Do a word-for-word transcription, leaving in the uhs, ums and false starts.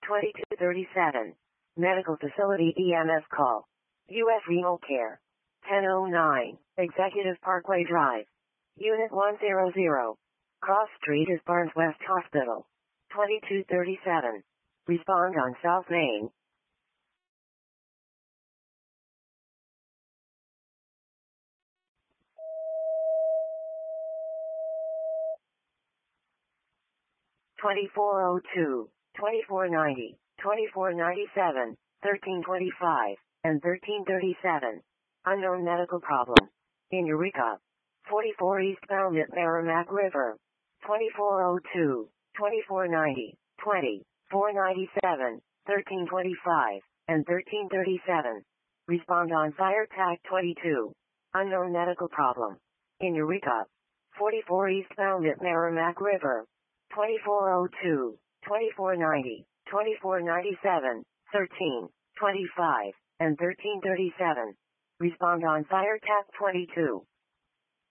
twenty-two thirty-seven. Medical facility E M S call. U S Renal Care. ten oh nine. Executive Parkway Drive. Unit one hundred. Cross Street is Barnes West Hospital. twenty-two thirty-seven. Respond on South Main. twenty-four oh two, twenty-four ninety, twenty-four ninety-seven, thirteen twenty-five, and thirteen thirty-seven. Unknown medical problem. In Eureka. forty-four eastbound at Merrimack River. twenty-four oh two, twenty-four ninety, twenty-four ninety-seven, thirteen twenty-five, and thirteen thirty-seven. Respond on Fire Tag twenty-two. Unknown medical problem. In Eureka. forty-four eastbound at Merrimack River. twenty-four oh two, twenty-four ninety, twenty-four ninety-seven, thirteen twenty-five, and thirteen thirty-seven. Respond on Fire Tag twenty-two.